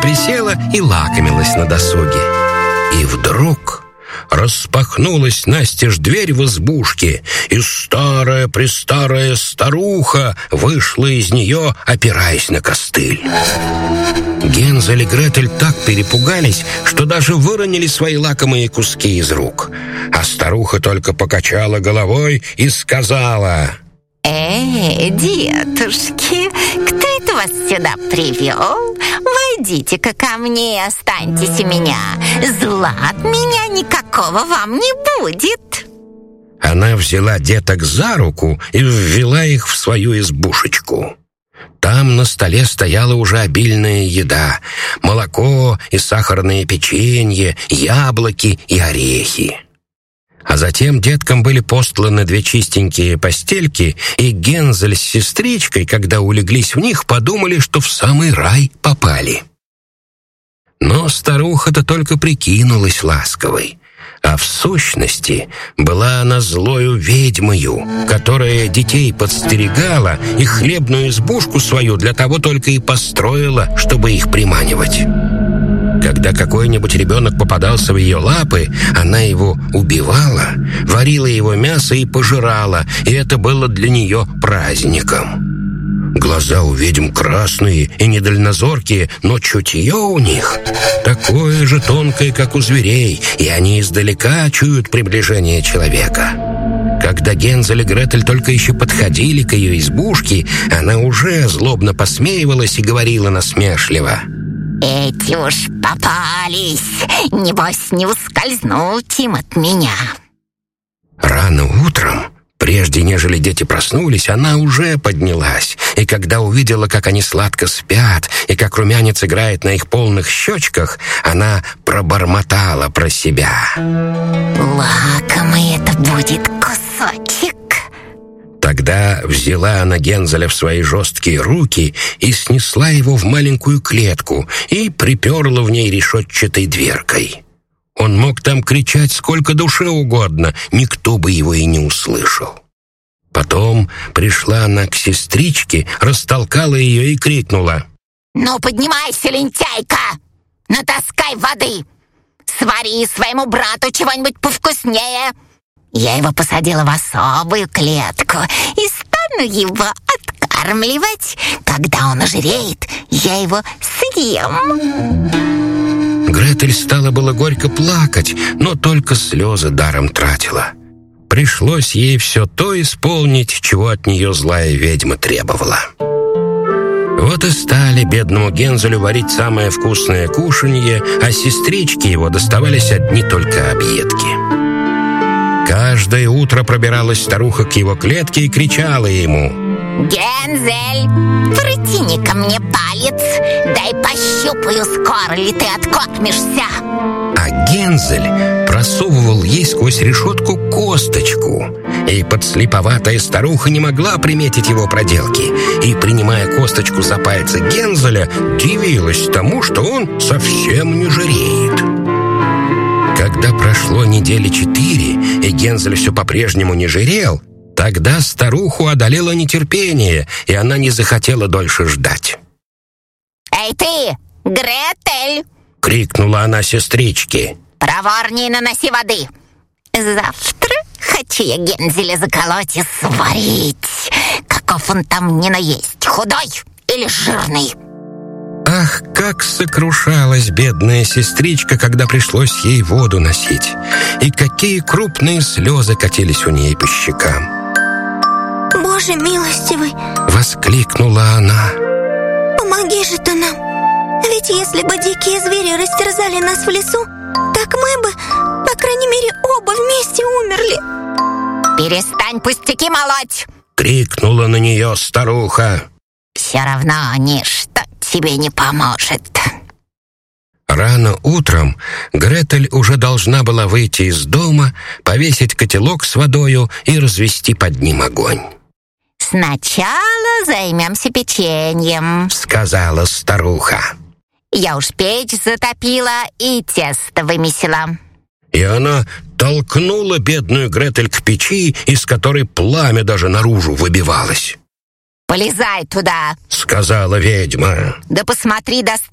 присела и лакомилась на досуге. И вдруг распахнулась настежь дверь в избушке, и старая-престарая старуха вышла из нее, опираясь на костыль. Гензель и Гретель так перепугались, что даже выронили свои лакомые куски из рук. А старуха только покачала головой и сказала: детушки, кто это вас сюда привел? Войдите-ка ко мне и останьтесь у меня. Зла от меня никакого вам не будет. Она взяла деток за руку и ввела их в свою избушечку. Там на столе стояла уже обильная еда: молоко и сахарное печенье, яблоки и орехи. А затем деткам были постланы 2 чистенькие постельки, и Гензель с сестричкой, когда улеглись в них, подумали, что в самый рай попали. Но старуха-то только прикинулась ласковой, а в сущности была она злою ведьмою, которая детей подстерегала и хлебную избушку свою для того только и построила, чтобы их приманивать. Когда какой-нибудь ребенок попадался в ее лапы, она его убивала, варила его мясо и пожирала, и это было для нее праздником. Глаза у ведьм красные и недальнозоркие, но чутье у них такое же тонкое, как у зверей, и они издалека чуют приближение человека. Когда Гензель и Гретель только еще подходили к ее избушке, она уже злобно посмеивалась и говорила насмешливо: «Эти уж попались, небось не ускользнуть им от меня». Рано утром, прежде нежели дети проснулись, она уже поднялась, и когда увидела, как они сладко спят, и как румянец играет на их полных щечках, она пробормотала про себя: «Лакомый это будет кусочек». Тогда взяла она Гензеля в свои жесткие руки и снесла его в маленькую клетку и приперла в ней решетчатой дверкой. Он мог там кричать сколько душе угодно, никто бы его и не услышал. Потом пришла она к сестричке, растолкала ее и крикнула: «Ну, поднимайся, лентяйка! Натаскай воды! Свари своему брату чего-нибудь повкуснее! Я его посадила в особую клетку и стану его откармливать. Когда он ожиреет, я его съем». Гретель стала было горько плакать, но только слезы даром тратила. Пришлось ей все то исполнить, чего от нее злая ведьма требовала. Вот и стали бедному Гензелю варить самое вкусное кушанье, а сестричке его доставались одни только объедки. Каждое утро пробиралась старуха к его клетке и кричала ему: «Гензель, протяни ко мне палец, дай пощупаю, скоро ли ты откормишься». А Гензель просовывал ей сквозь решетку косточку, и подслеповатая старуха не могла приметить его проделки, и, принимая косточку за пальцы Гензеля, дивилась тому, что он совсем не жиреет. Когда прошло 4 недели, и Гензель все по-прежнему не жирел, тогда старуху одолело нетерпение, и она не захотела дольше ждать. «Эй ты, Гретель!» — крикнула она сестричке. «Проворней наноси воды! Завтра хочу я Гензеля заколоть и сварить. Каков он там ни наесть, худой или жирный?» Ах, как сокрушалась бедная сестричка, когда пришлось ей воду носить, и какие крупные слезы катились у ней по щекам. «Боже милостивый!» — воскликнула она. «Помоги же ты нам! Ведь если бы дикие звери растерзали нас в лесу, так мы бы, по крайней мере, оба вместе умерли». «Перестань пустяки молоть!» — крикнула на нее старуха. «Все равно ничто тебе не поможет». Рано утром Гретель уже должна была выйти из дома, повесить котелок с водою и развести под ним огонь. «Сначала займемся печеньем», — сказала старуха. «Я уж печь затопила и тесто вымесила». И она толкнула бедную Гретель к печи, из которой пламя даже наружу выбивалось. «Полезай туда», — сказала ведьма. «Да посмотри,